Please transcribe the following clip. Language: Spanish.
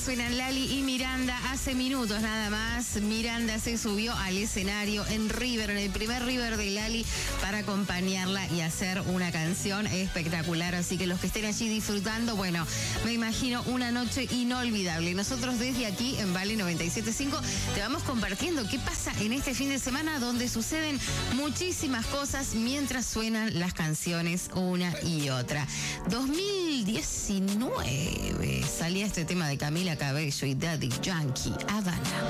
Suenan Lali y Miranda. Hace minutos nada más, Miranda se subió al escenario en River, en el primer River de Lali, para acompañarla y hacer una canción espectacular. Así que los que estén allí disfrutando, bueno, me imagino una noche inolvidable. Nosotros desde aquí en Vale 97.5 te vamos compartiendo qué pasa en este fin de semana, donde suceden muchísimas cosas mientras suenan las canciones una y otra. 2019 salía este tema de Camila Cabello y Daddy Yankee, Havana.